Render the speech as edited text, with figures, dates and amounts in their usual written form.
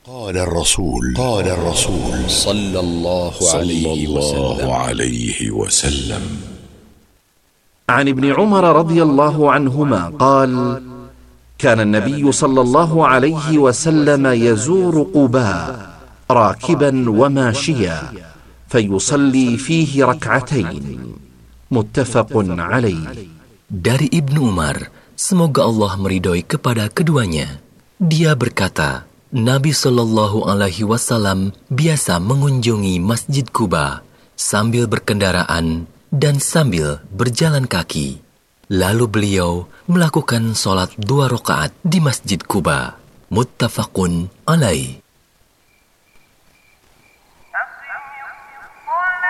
قال الرسول صلى الله عليه وسلم عن ابن عمر رضي الله عنهما قال: كان النبي صلى الله عليه وسلم يزور قباء راكبا وماشيا فيصلي فيه ركعتين. متفق عليه. Dari Ibnu Umar, semoga Allah meridhoi kepada keduanya, dia berkata, Nabi Shallallahu Alaihi Wasallam biasa mengunjungi Masjid Quba sambil berkendaraan dan sambil berjalan kaki. Lalu beliau melakukan sholat 2 rakaat di Masjid Quba. Muttafaqun alaih.